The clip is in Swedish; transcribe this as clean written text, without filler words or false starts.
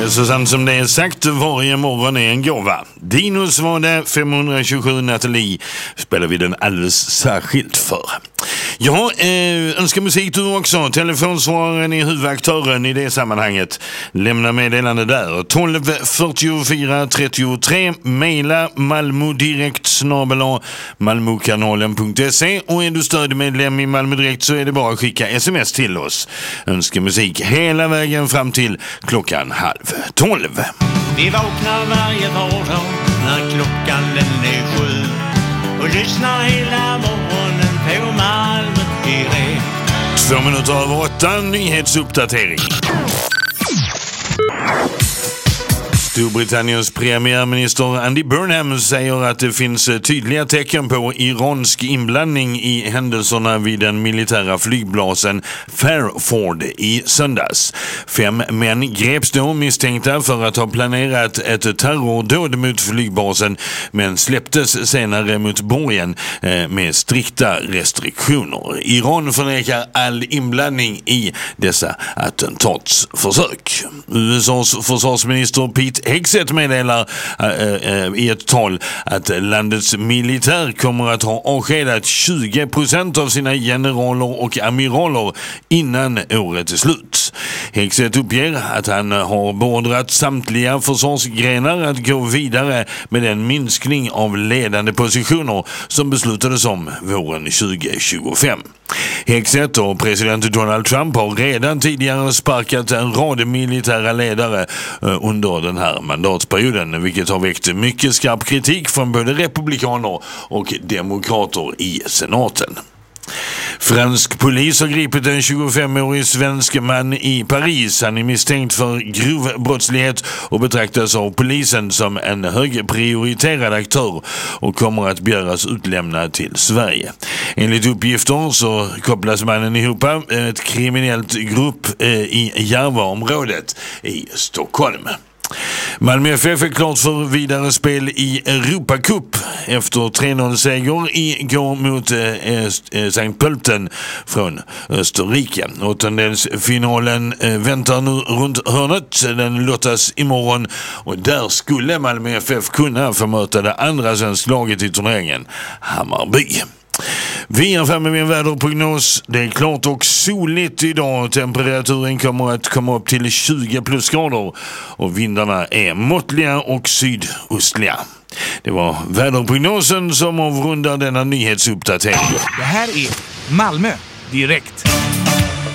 Så sant som det är sagt, varje morgon är en gåva. Dinos var det 527 Nathalie spelar vi den alldeles särskilt för. Ja, önskar musik du också. Telefonsvararen är huvudaktören i det sammanhanget. Lämna meddelande där. 12 44 33. Maila malmodirekt@malmokanalen.se. Och är du stödmedlem i Malmö Direkt så är det bara att skicka sms till oss. Önskar musik hela vägen fram till klockan 11:30. Vi vaknar varje morgon när klockan den är 7 och lyssnar hela morgonen på Malmö Direkt. 2 minuter över 8, nyhetsuppdatering. Storbritanniens premiärminister Andy Burnham säger att det finns tydliga tecken på iransk inblandning i händelserna vid den militära flygbasen Fairford i söndags. 5 män greps då misstänkta för att ha planerat ett terrordåd mot flygbasen men släpptes senare mot borgen med strikta restriktioner. Iran förnekar all inblandning i dessa attentatsförsök. USAs försvarsminister Pete Hegseth meddelar i ett tal att landets militär kommer att ha avskedat 20% av sina generaler och amiraler innan året är slut. Hegseth uppger att han har beordrat samtliga försvarsgrenar att gå vidare med den minskning av ledande positioner som beslutades om våren 2025. Hegseth och president Donald Trump har redan tidigare sparkat en rad militära ledare under den här mandatperioden, vilket har väckt mycket skarp kritik från både republikaner och demokrater i senaten. Fransk polis har gripit en 25-årig svensk man i Paris. Han är misstänkt för grov brottslighet och betraktas av polisen som en högprioriterad aktör och kommer att begäras utlämnad till Sverige. Enligt uppgifter så kopplas mannen ihop med ett kriminellt grupp i Järvaområdet i Stockholm. Malmö FF är klart för vidare spel i Europa Cup efter 3-0-seger igår mot St. Pölten från Österrike. Åttondelsfinalen väntar nu runt hörnet. Den lottas imorgon och där skulle Malmö FF kunna förmöta det andra svenska laget i turneringen, Hammarby. Vi är framme med en väderprognos. Det är klart och soligt idag. Temperaturen kommer att komma upp till 20 plusgrader och vindarna är måttliga och sydostliga. Det var väderprognosen som avrundar denna nyhetsuppdatering. Det här är Malmö Direkt.